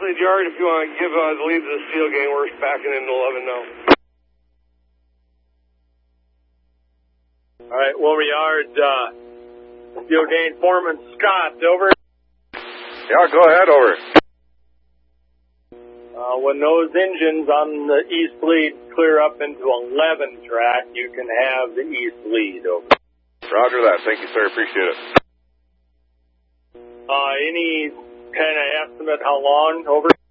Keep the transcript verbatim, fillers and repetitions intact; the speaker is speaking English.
lead yard if you want to give uh, the lead to the steel gang. We're backing into eleven now. All right, Wilmer Yard, uh, steel gang foreman Scott, over. Yeah, go ahead, over. Uh, when those engines on the east lead clear up into eleven track, you can have the east lead, over. Roger that. Thank you, sir. Appreciate it. Uh, any kind of estimate how long, over?